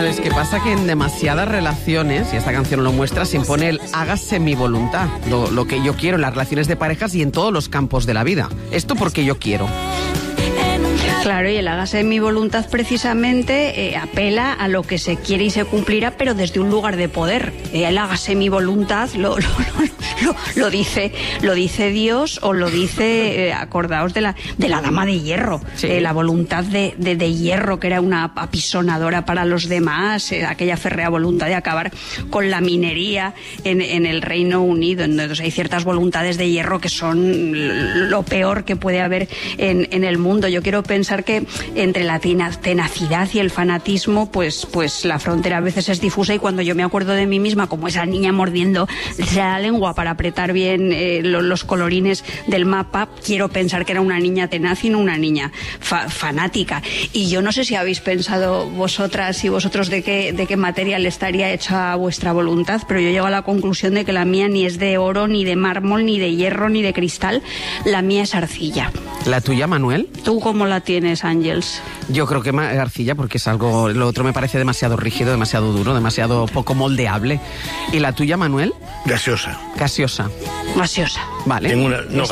Claro, es que pasa que en demasiadas relaciones, y esta canción lo muestra, se impone el hágase mi voluntad, lo que yo quiero en las relaciones de parejas y en todos los campos de la vida. Esto porque yo quiero. Claro, y el hágase mi voluntad precisamente apela a lo que se quiere y se cumplirá, pero desde un lugar de poder. El hágase mi voluntad lo dice Dios, o lo dice, acordaos de la dama de hierro, sí. La voluntad de hierro, que era una apisonadora para los demás, aquella férrea voluntad de acabar con la minería en el Reino Unido. Entonces hay ciertas voluntades de hierro que son lo peor que puede haber en el mundo. Yo quiero pensar que entre la tenacidad y el fanatismo, pues la frontera a veces es difusa, y cuando yo me acuerdo de mí misma como esa niña mordiendo la lengua para apretar bien los colorines del mapa, quiero pensar que era una niña tenaz y no una niña fanática. Y yo no sé si habéis pensado vosotras y vosotros de qué material estaría hecha vuestra voluntad, pero yo llego a la conclusión de que la mía ni es de oro, ni de mármol, ni de hierro, ni de cristal. La mía es arcilla. ¿La tuya, Manuel? ¿Tú cómo la tienes, Ángels? Yo creo que arcilla, porque es algo... Lo otro me parece demasiado rígido, demasiado duro, demasiado poco moldeable. ¿Y la tuya, Manuel? Gaseosa. Gaseosa. Gaseosa. Vale. Tengo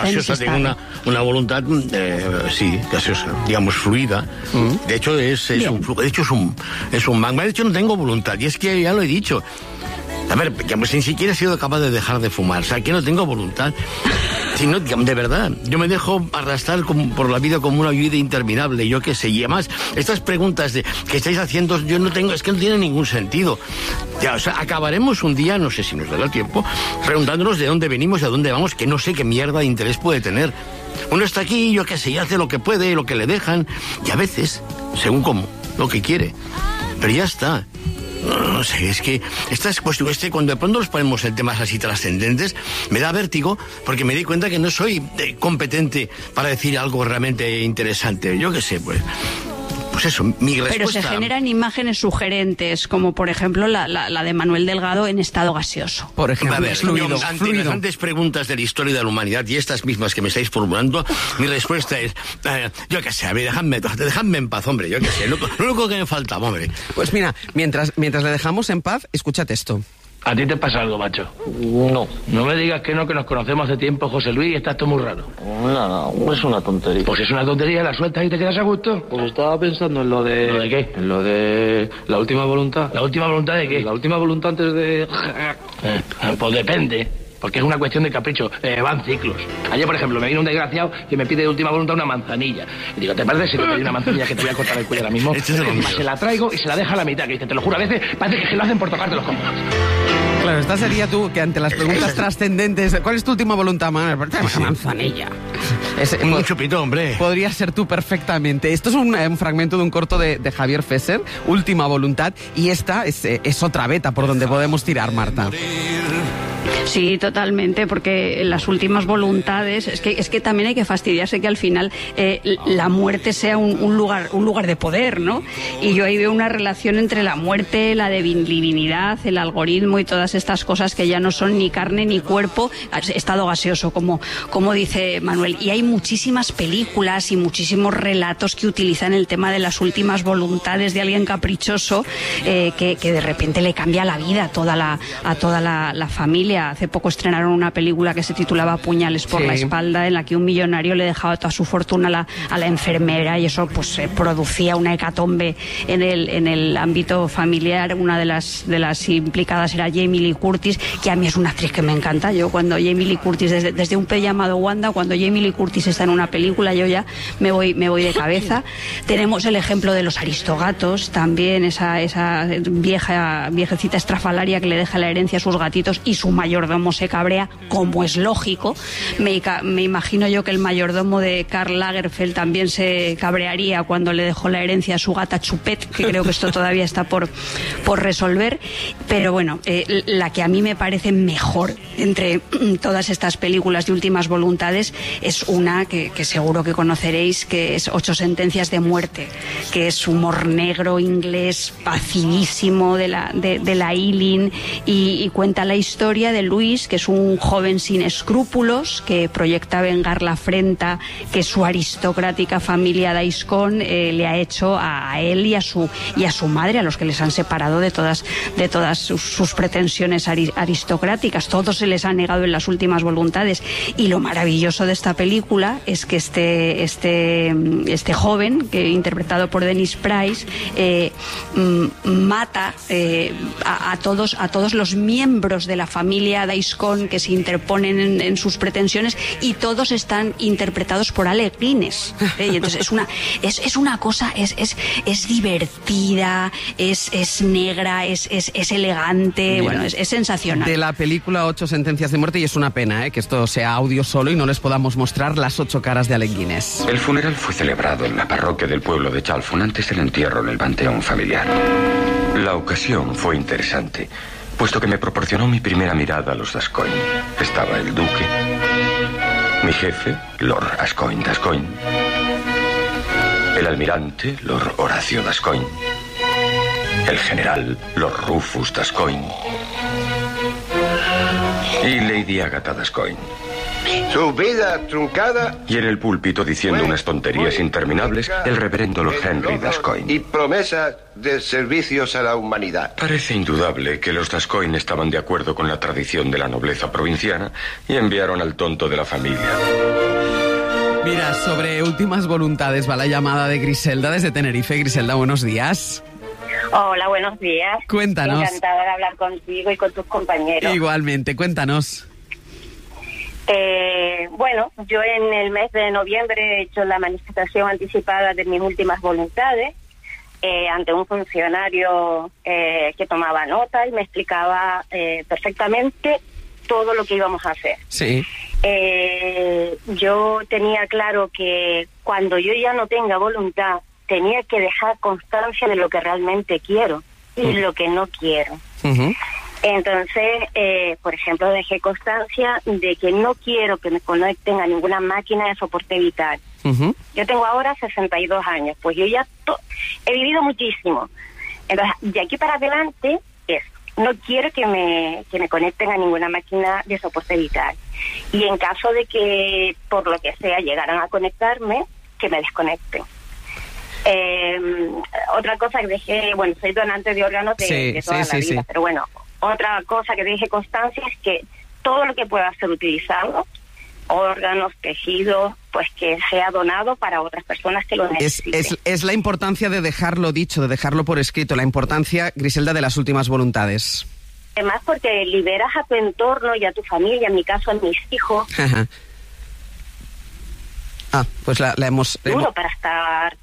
una voluntad, sí, gaseosa, digamos, fluida. De hecho, es un flujo. De hecho, es un magma. De hecho, no tengo voluntad. Y es que ya lo he dicho. A ver, digamos, ni siquiera he sido capaz de dejar de fumar. O sea, que no tengo voluntad. Sino, de verdad, yo me dejo arrastrar por la vida como una vida interminable, yo qué sé. Y además, estas preguntas que estáis haciendo, es que no tienen ningún sentido. Ya, o sea, acabaremos un día, no sé si nos dará el tiempo, preguntándonos de dónde venimos y a dónde vamos, que no sé qué mierda de interés puede tener. Uno está aquí, yo qué sé, y hace lo que puede, lo que le dejan, y a veces, según cómo, lo que quiere. Pero ya está. No sé, es que cuando de pronto nos ponemos en temas así trascendentes, me da vértigo, porque me di cuenta que no soy competente para decir algo realmente interesante. Yo qué sé, pues eso, mi respuesta... Pero se generan imágenes sugerentes, como por ejemplo la de Manuel Delgado en estado gaseoso. Por ejemplo, a ver, fluido. Ante las grandes preguntas de la historia de la humanidad y estas mismas que me estáis formulando, mi respuesta es, yo qué sé, a ver, dejadme en paz, hombre, yo qué sé, lo único que me faltaba, hombre. Pues mira, mientras le dejamos en paz, escúchate esto. ¿A ti te pasa algo, macho? No. No me digas que nos conocemos hace tiempo, José Luis, y estás todo muy raro. No, es una tontería. Pues es una tontería, la sueltas y te quedas a gusto. Pues estaba pensando en lo de... ¿Lo de qué? En lo de la última voluntad. ¿La última voluntad de qué? La última voluntad antes de... Pues depende. Porque es una cuestión de capricho, van ciclos. Ayer, por ejemplo, me vino un desgraciado que me pide de última voluntad una manzanilla. Y digo, ¿te parece si te pedí una manzanilla que te voy a cortar el cuello ahora mismo? Se la traigo y se la deja a la mitad, que dice, te lo juro, a veces parece que lo hacen por tocarte los cojones. Claro, esta sería tú, que ante las preguntas trascendentes, ¿cuál es tu última voluntad, Manuel? Una manzanilla. Un chupito, hombre. Podría ser tú perfectamente. Esto es un fragmento de un corto de Javier Fesser, Última Voluntad, y esta es otra beta por donde podemos tirar, Marta. Sí, totalmente, porque las últimas voluntades, es que también hay que fastidiarse que al final la muerte sea un lugar de poder, ¿no? Y yo ahí veo una relación entre la muerte, la divinidad, el algoritmo y todas estas cosas que ya no son ni carne ni cuerpo, estado gaseoso, como dice Manuel. Y hay muchísimas películas y muchísimos relatos que utilizan el tema de las últimas voluntades de alguien caprichoso que de repente le cambia la vida a toda la familia. Hace poco estrenaron una película que se titulaba Puñales por la espalda, en la que un millonario le dejaba toda su fortuna a la enfermera, y eso pues producía una hecatombe en el ámbito familiar. Una de las implicadas era Jamie Lee Curtis, que a mí es una actriz que me encanta. Yo cuando Jamie Lee Curtis, desde Un pez llamado Wanda, cuando Jamie Lee Curtis está en una película, yo ya me voy de cabeza. Tenemos el ejemplo de Los Aristogatos, también esa viejecita estrafalaria que le deja la herencia a sus gatitos y su mayordomo se cabrea, como es lógico. Me imagino yo que el mayordomo de Karl Lagerfeld también se cabrearía cuando le dejó la herencia a su gata Chupet, que creo que esto todavía está por resolver. Pero bueno, la que a mí me parece mejor entre todas estas películas de últimas voluntades es una que seguro que conoceréis, que es 8 sentencias de muerte, que es humor negro inglés pacidísimo de la Ealing, y cuenta la historia historia de Luis, que es un joven sin escrúpulos, que proyecta vengar la afrenta que su aristocrática familia Daiscón le ha hecho a él y a su madre, a los que les han separado de todas sus pretensiones aristocráticas. Todo se les ha negado en las últimas voluntades. Y lo maravilloso de esta película es que este joven, que interpretado por Dennis Price, mata a todos los miembros de la familia Daiscón que se interponen en sus pretensiones, y todos están interpretados por Alec Guinness. Y entonces es una cosa, es divertida, es negra, es elegante. Mira, bueno, es sensacional. De la película 8 sentencias de muerte, y es una pena que esto sea audio solo y no les podamos mostrar las 8 caras de Alec Guinness. El funeral fue celebrado en la parroquia del pueblo de Chalfont antes del entierro en el panteón familiar. La ocasión fue interesante, puesto que me proporcionó mi primera mirada a los Gascoigne. Estaba el duque, mi jefe, Lord Gascoigne d'Ascoigne, el almirante, Lord Horacio d'Ascoigne, el general, Lord Rufus d'Ascoigne, y Lady Agatha d'Ascoigne. Su vida truncada. Y en el púlpito, diciendo unas tonterías interminables, el reverendo Lord Henry d'Ascoigne. Y promesas de servicios a la humanidad. Parece indudable que los d'Ascoigne estaban de acuerdo con la tradición de la nobleza provinciana y enviaron al tonto de la familia. Mira, sobre últimas voluntades va la llamada de Griselda desde Tenerife. Griselda, buenos días. Hola, buenos días. Cuéntanos. Encantada de hablar contigo y con tus compañeros. Igualmente, cuéntanos. Bueno, yo en el mes de noviembre he hecho la manifestación anticipada de mis últimas voluntades ante un funcionario que tomaba nota y me explicaba perfectamente todo lo que íbamos a hacer. Sí. Yo tenía claro que cuando yo ya no tenga voluntad, tenía que dejar constancia de lo que realmente quiero y lo que no quiero. Uh-huh. Entonces, por ejemplo, dejé constancia de que no quiero que me conecten a ninguna máquina de soporte vital. Uh-huh. Yo tengo ahora 62 años, pues yo ya he vivido muchísimo. Entonces, de aquí para adelante no quiero que me conecten a ninguna máquina de soporte vital. Y en caso de que, por lo que sea, llegaran a conectarme, que me desconecten. Otra cosa que dejé, bueno, soy donante de órganos de toda la vida, pero bueno, otra cosa que dejé constancia es que todo lo que pueda ser utilizado, órganos, tejidos, pues que sea donado para otras personas que lo necesiten. Es la importancia de dejarlo dicho, de dejarlo por escrito, la importancia, Griselda, de las últimas voluntades. Además, porque liberas a tu entorno y a tu familia, en mi caso a mis hijos. Ajá. Pues la hemos... para estar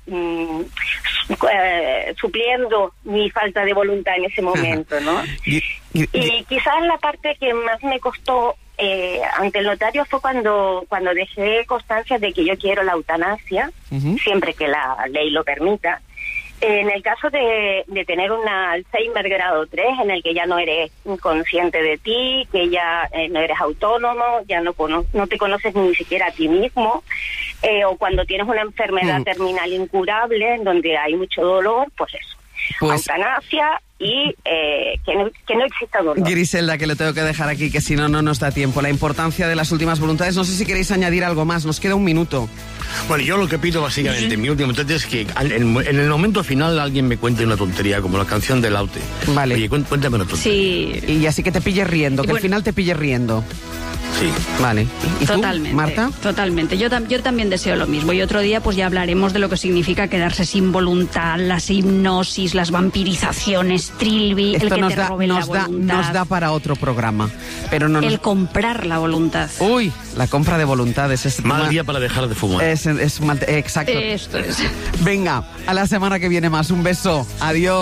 supliendo mi falta de voluntad en ese momento, ¿no? Y quizás la parte que más me costó ante el notario fue cuando dejé constancia de que yo quiero la eutanasia, siempre que la ley lo permita. En el caso de tener una Alzheimer grado 3, en el que ya no eres consciente de ti, que ya no eres autónomo, ya no te conoces ni siquiera a ti mismo, o cuando tienes una enfermedad terminal incurable, en donde hay mucho dolor, pues eso. Eutanasia y que no exista dolor. Griselda, que lo tengo que dejar aquí, que si no, no nos da tiempo. La importancia de las últimas voluntades. No sé si queréis añadir algo más. Nos queda un minuto. Bueno, yo lo que pido básicamente en mi último momento es que en el momento final alguien me cuente una tontería, como la canción del Laute. Vale. Oye, cuéntame una tontería. Sí. Y así que te pilles riendo, que al final te pilles riendo. Sí. Vale. ¿Y totalmente, tú, Marta? Totalmente. Yo también deseo lo mismo. Y otro día pues ya hablaremos de lo que significa quedarse sin voluntad, las hipnosis, las vampirizaciones, Trilby, esto el que te robe la voluntad. Nos da para otro programa. Pero no el comprar la voluntad. Uy, la compra de voluntades. Es mal día para dejar de fumar. Exacto. Esto es. Venga, a la semana que viene más. Un beso. Adiós.